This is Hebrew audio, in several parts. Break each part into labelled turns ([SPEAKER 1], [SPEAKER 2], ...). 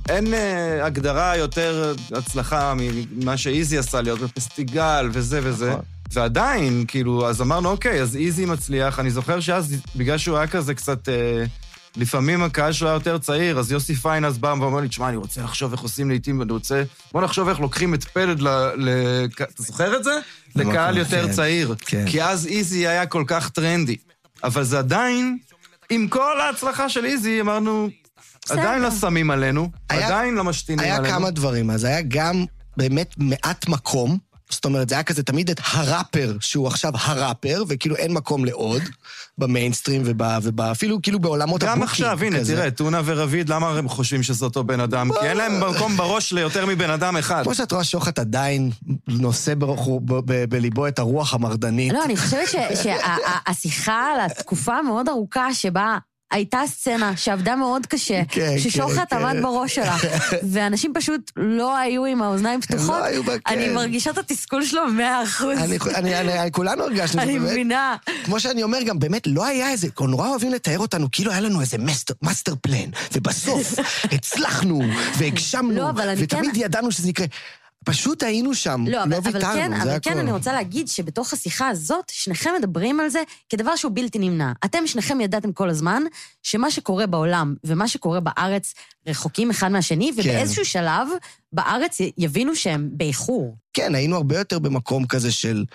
[SPEAKER 1] אין הגדרה יותר הצלחה ממה שאיזי עשה להיות בפסטיגל וזה וזה. ועדיין, כאילו, אז אמרנו, אוקיי, אז איזי מצליח. אני זוכר שאז, בגלל שהוא היה כזה קצת, לפעמים הקהל שלו היה יותר צעיר, אז יוסי פיין אז בא ואומר לי, תשמע, אני רוצה לחשוב איך עושים לעתים, ואני רוצה, בוא נחשוב איך לוקחים את פלד אתה זוכר את זה? לקהל יותר צעיר. כי אז איזי היה כל כך טרנדי. אבל זה עדיין, עם כל ההצלחה של איזי, אמרנו, עדיין לא שמים עלינו, עדיין לא משתינים עלינו.
[SPEAKER 2] היה כמה דברים, אז היה גם באמת מעט מקום, זאת אומרת, זה היה כזה תמיד את הראפר, שהוא עכשיו הראפר, וכאילו אין מקום לעוד, במיינסטרים אפילו כאילו בעולמות הבוקים.
[SPEAKER 1] גם עכשיו, הנה, תראה, טונה ורביד, למה הם חושבים שזה אותו בן אדם? כי אין להם מקום בראש ליותר מבן אדם אחד.
[SPEAKER 2] כמו שאת רואה שוחט עדיין נושא בליבו את הרוח המרדנית.
[SPEAKER 3] לא, אני חושבת שהשיחה על התקופה מאוד ארוכה שבה הייתה סצנה שעבדה מאוד קשה, ששוחט עמד בראש שלה, ואנשים פשוט לא היו עם האוזניים פתוחות. אני מרגישה את התסכול שלו 100%.
[SPEAKER 2] כולנו הרגשנו.
[SPEAKER 3] אני מבינה.
[SPEAKER 2] כמו שאני אומר, גם באמת לא היה איזה, נורא אוהבים לתאר אותנו, כאילו היה לנו איזה מאסטר פלן, ובסוף הצלחנו והגשמנו, ותמיד ידענו שזה יקרה. פשוט היינו שם, לא ויתרנו,
[SPEAKER 3] אבל כן, אני רוצה להגיד שבתוך השיחה הזאת, שניכם מדברים על זה כדבר שהוא בלתי נמנע. אתם שניכם ידעתם כל הזמן שמה שקורה בעולם ומה שקורה בארץ רחוקים אחד מהשני, ובאיזשהו שלב בארץ יבינו שהם באיחור.
[SPEAKER 2] כן, היינו הרבה יותר במקום כזה של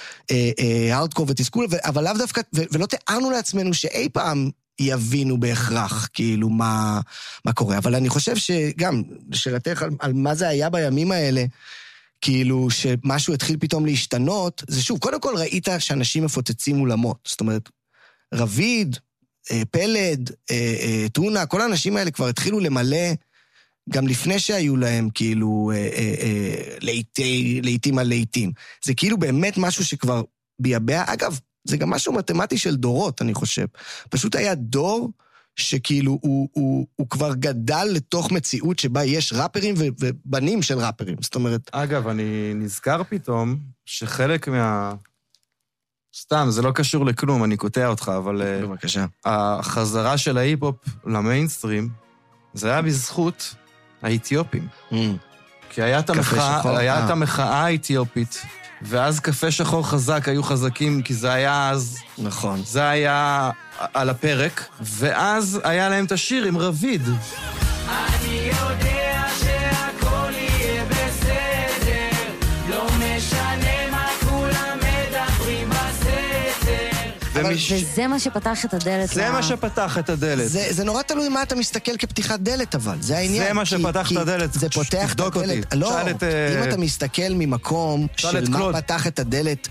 [SPEAKER 2] הארדקור ותסכול, אבל לאו דווקא, ולא תיארנו לעצמנו שאי פעם יבינו בהכרח, כאילו, מה קורה. אבל אני חושב שגם, לשאלתך על מה זה היה בימים האלה, כאילו, שמשהו התחיל פתאום להשתנות, זה שוב, קודם כל ראית שאנשים מפוצצים אולמות. זאת אומרת, רביד, פלד, טונה, כל האנשים האלה כבר התחילו למלא, גם לפני שהיו להם, כאילו, לעיתים על לעיתים. זה כאילו באמת משהו שכבר ביבע, אגב, זה גם משהו מתמטי של דורות, אני חושב. פשוט היה דור שכאילו הוא כבר גדל לתוך מציאות שבה יש ראפרים ובנים של ראפרים. זאת אומרת...
[SPEAKER 1] אגב, אני נזכר פתאום שחלק סתם, זה לא קשור לכלום, אני קוטע אותך, אבל...
[SPEAKER 2] בבקשה.
[SPEAKER 1] החזרה של ההיפ-הופ למיינסטרים, זה היה בזכות האתיופים. כי היה את המחאה האתיופית, ואז קפה שחור חזק היו חזקים, כי זה היה אז...
[SPEAKER 2] נכון.
[SPEAKER 1] זה היה על הפרק, ואז היה להם את השיר עם רביד. אני יודע שהכל יהיה בסדר, לא משנה מה כולם מדברים בסדר.
[SPEAKER 3] וזה מה שפתח את הדלת.
[SPEAKER 1] זה מה שפתח את הדלת.
[SPEAKER 2] זה נורא תלוי מה אתה מסתכל כפתיחת דלת, אבל. זה העניין.
[SPEAKER 1] זה מה שפתח את הדלת.
[SPEAKER 2] זה פותח את הדלת. לא, אם אתה מסתכל ממקום של מה פתח את הדלת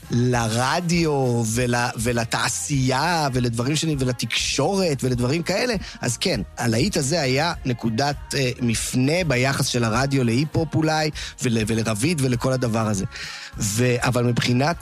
[SPEAKER 2] לרדיו ולתעשייה ולדברים שני ולתקשורת ולדברים כאלה, אז כן, הלהיט הזה היה נקודת מפנה ביחס של הרדיו להיפ-הופ אולי ולרביד ולכל הדבר הזה. אבל מבחינת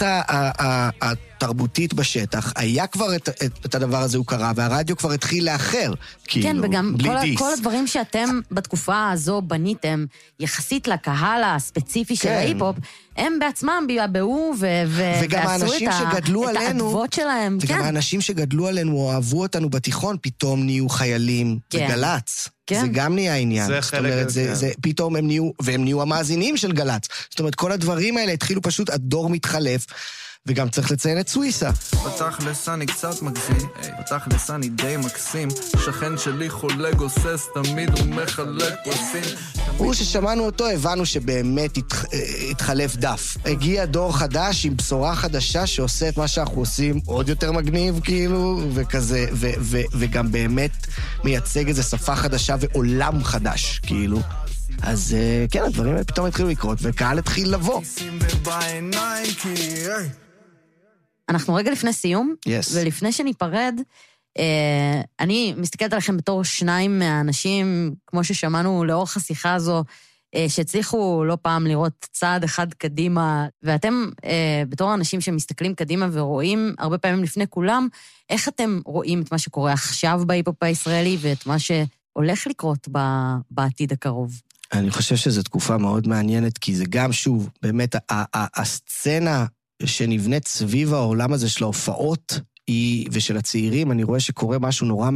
[SPEAKER 2] התרבותית בשטח, היה כבר את הדבר הזה הוא קרה, והרדיו כבר התחיל לאחר.
[SPEAKER 3] כן, וגם כל הדברים שאתם בתקופה הזו בניתם, יחסית לקהל הספציפי של ההיפ-הופ, הם בעצמם ביבאו ועשו את האדוות שלהם.
[SPEAKER 2] וגם האנשים שגדלו עלינו, אוהבו אותנו בתיכון, פתאום נהיו חיילים בגלץ. זה גם נהיה העניין. זאת אומרת, פתאום הם נהיו, והם נהיו המאזינים של גלץ. זאת אומרת, כל הדברים האלה התחילו פשוט, הדור מתחלף, וגם צריך לציין את סוויסה.
[SPEAKER 4] בתכלס אני קצת מגזים, בתכלס אני די מקסים, שכן שלי חולה גוסס, תמיד הוא מחלק פרסים.
[SPEAKER 2] הוא ששמענו אותו, הבנו שבאמת התחלף דף. הגיע דור חדש עם בשורה חדשה שעושה את מה שאנחנו עושים עוד יותר מגניב, כאילו, וכזה, וגם באמת מייצג איזו שפה חדשה ועולם חדש, כאילו. אז כן, הדברים האלה פתאום התחילו לקרות, וקהל התחיל לבוא.
[SPEAKER 3] אנחנו רגע לפני סיום, ולפני שניפרד, אני מסתכלת עליכם בתור שניים מהאנשים, כמו ששמענו לאורך השיחה הזו, שהצליחו לא פעם לראות צעד אחד קדימה, ואתם בתור האנשים שמסתכלים קדימה ורואים הרבה פעמים לפני כולם, איך אתם רואים את מה שקורה עכשיו בהיפ-הופ הישראלי, ואת מה שהולך לקרות בעתיד הקרוב?
[SPEAKER 2] אני חושב שזו תקופה מאוד מעניינת, כי זה גם שוב, באמת הסצנה שנבנית סביב העולם הזה של ההופעות ושל הצעירים, אני רואה שקורה משהו נורא